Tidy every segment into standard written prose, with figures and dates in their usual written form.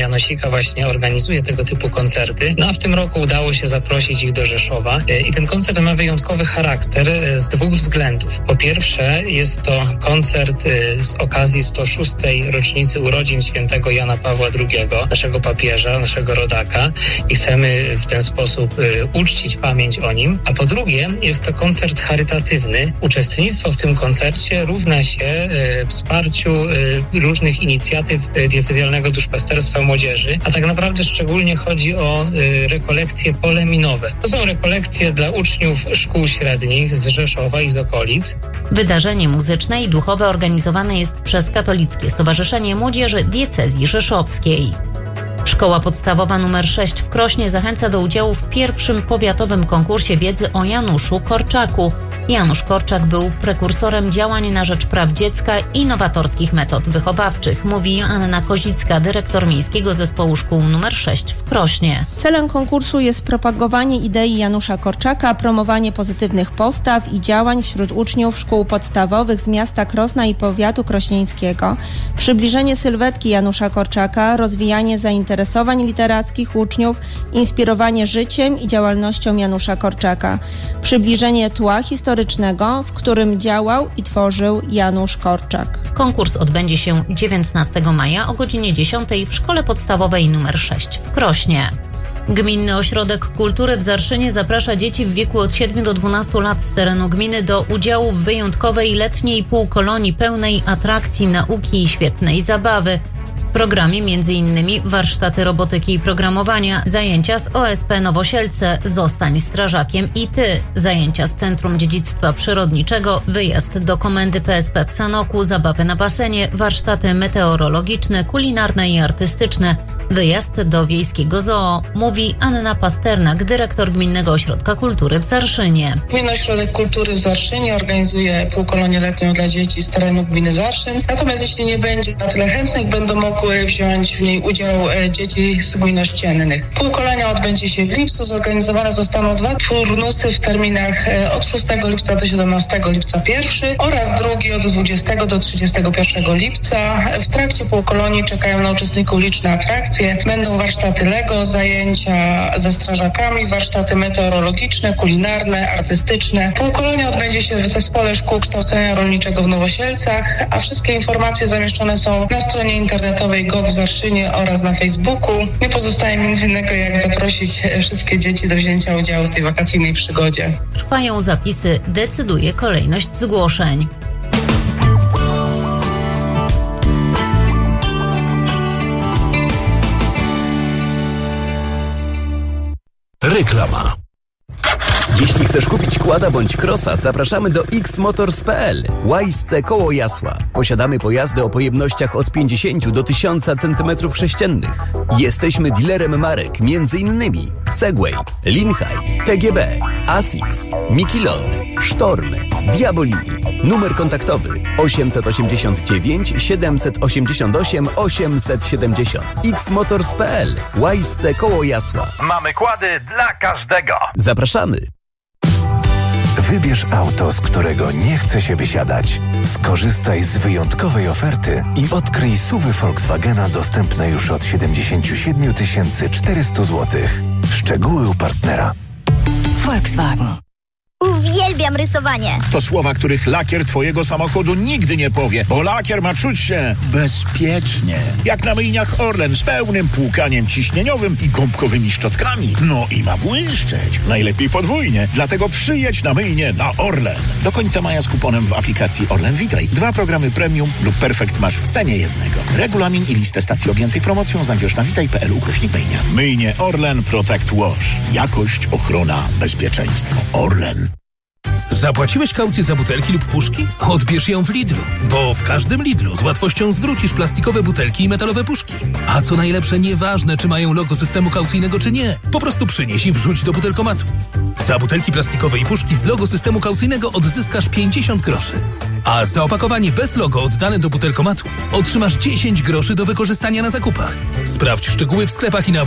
Janosika właśnie organizuje tego typu koncerty. No a w tym roku udało się zaprosić ich do Rzeszowa. I ten koncert ma wyjątkowy charakter z dwóch względów. Po pierwsze, jest to koncert z okazji 106. rocznicy urodzin świętego Jana Pawła II, naszego papieża, naszego rodaka, i chcemy w ten sposób uczcić pamięć o nim. A po drugie, jest to koncert charytatywny. Uczestnictwo w tym koncercie równa się wsparciu różnych inicjatyw diecezjalnego duszpasterstwa młodzieży, a tak naprawdę szczególnie chodzi o rekolekcje poleminowe. To są rekolekcje dla uczniów szkół średnich z Rzeszowa i z okolic. Wydarzenie muzyczne i duchowe organizowane jest przez Katolickie Stowarzyszenie Młodzieży Diecezji Rzeszowskiej. Szkoła podstawowa nr 6 w Krośnie zachęca do udziału w pierwszym powiatowym konkursie wiedzy o Januszu Korczaku. Janusz Korczak był prekursorem działań na rzecz praw dziecka i nowatorskich metod wychowawczych, mówi Anna Kozicka, dyrektor Miejskiego Zespołu Szkół nr 6 w Krośnie. Celem konkursu jest propagowanie idei Janusza Korczaka, promowanie pozytywnych postaw i działań wśród uczniów szkół podstawowych z miasta Krosna i powiatu krośnieńskiego, przybliżenie sylwetki Janusza Korczaka, rozwijanie zainteresowań literackich uczniów, inspirowanie życiem i działalnością Janusza Korczaka, przybliżenie tła historycznego, w którym działał i tworzył Janusz Korczak. Konkurs odbędzie się 19 maja o godzinie 10 w Szkole Podstawowej nr 6 w Krośnie. Gminny Ośrodek Kultury w Zarszynie zaprasza dzieci w wieku od 7 do 12 lat z terenu gminy do udziału w wyjątkowej letniej półkolonii pełnej atrakcji, nauki i świetnej zabawy. W programie m.in. warsztaty robotyki i programowania, zajęcia z OSP Nowosielce, Zostań strażakiem i ty, zajęcia z Centrum Dziedzictwa Przyrodniczego, wyjazd do komendy PSP w Sanoku, zabawy na basenie, warsztaty meteorologiczne, kulinarne i artystyczne, wyjazd do wiejskiego zoo, mówi Anna Pasternak, dyrektor Gminnego Ośrodka Kultury w Zarszynie. Gminny Ośrodek Kultury w Zarszynie organizuje półkolonię letnią dla dzieci z terenu gminy Zarszyn. Natomiast jeśli nie będzie na tyle chętnych, będą mogły wziąć w niej udział dzieci z gmin ościennych. Półkolonia odbędzie się w lipcu. Zorganizowane zostaną 2 turnusy w terminach od 6 lipca do 17 lipca pierwszy oraz drugi od 20 do 31 lipca. W trakcie półkolonii czekają na uczestników liczne atrakcje. Będą warsztaty Lego, zajęcia ze strażakami, warsztaty meteorologiczne, kulinarne, artystyczne. Półkolonia odbędzie się w Zespole Szkół Kształcenia Rolniczego w Nowosielcach, a wszystkie informacje zamieszczone są na stronie internetowej GOV w Zarszynie oraz na Facebooku. Nie pozostaje mi nic innego, jak zaprosić wszystkie dzieci do wzięcia udziału w tej wakacyjnej przygodzie. Trwają zapisy, decyduje kolejność zgłoszeń. Reklama. Jeśli chcesz kupić quada bądź crossa, zapraszamy do xmotors.pl. Łajsce koło Jasła. Posiadamy pojazdy o pojemnościach od 50 do 1000 cm3. Jesteśmy dealerem marek m.in. Segway, Linhai, TGB, Asics, Mikilon, Sztorm, Diabolini. Numer kontaktowy 889 788 870. xmotors.pl. Łajsce koło Jasła. Mamy kłady dla każdego. Zapraszamy. Wybierz auto, z którego nie chce się wysiadać. Skorzystaj z wyjątkowej oferty i odkryj SUV-y Volkswagena dostępne już od 77 400 zł. Szczegóły u partnera. Volkswagen. Uwielbiam rysowanie. To słowa, których lakier twojego samochodu nigdy nie powie, bo lakier ma czuć się bezpiecznie. Jak na myjniach Orlen z pełnym płukaniem ciśnieniowym i gąbkowymi szczotkami. No i ma błyszczeć. Najlepiej podwójnie. Dlatego przyjedź na myjnię na Orlen. Do końca maja z kuponem w aplikacji Orlen Witaj. 2 programy premium lub perfekt masz w cenie jednego. Regulamin i listę stacji objętych promocją znajdziesz na witaj.pl/myjnia. Myjnie Orlen Protect Wash. Jakość, ochrona, bezpieczeństwo. Orlen. Zapłaciłeś kaucję za butelki lub puszki? Odbierz ją w Lidlu, bo w każdym Lidlu z łatwością zwrócisz plastikowe butelki i metalowe puszki. A co najlepsze, nieważne czy mają logo systemu kaucyjnego czy nie, po prostu przynieś i wrzuć do butelkomatu. Za butelki plastikowe i puszki z logo systemu kaucyjnego odzyskasz 50 groszy. A za opakowanie bez logo oddane do butelkomatu otrzymasz 10 groszy do wykorzystania na zakupach. Sprawdź szczegóły w sklepach i na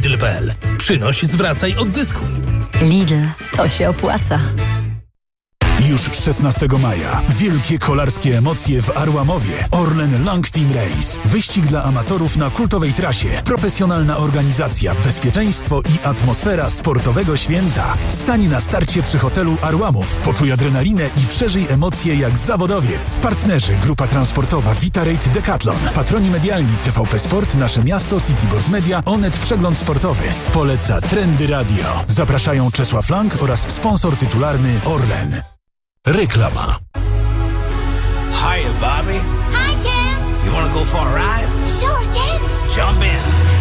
www.lidl.pl. Przynoś, zwracaj, odzyskuj. Lidl, to się opłaca. Już 16 maja wielkie kolarskie emocje w Arłamowie. Orlen Long Team Race. Wyścig dla amatorów na kultowej trasie. Profesjonalna organizacja, bezpieczeństwo i atmosfera sportowego święta. Stań na starcie przy hotelu Arłamów. Poczuj adrenalinę i przeżyj emocje jak zawodowiec. Partnerzy: Grupa Transportowa Vitarate Decathlon. Patroni medialni: TVP Sport, Nasze Miasto, Cityboard Media, Onet Przegląd Sportowy. Poleca Trendy Radio. Zapraszają Czesław Lang oraz sponsor tytularny Orlen. Reklama. Hiya, Bobby. Hi, Ken. You wanna go for a ride? Sure, Ken. Jump in.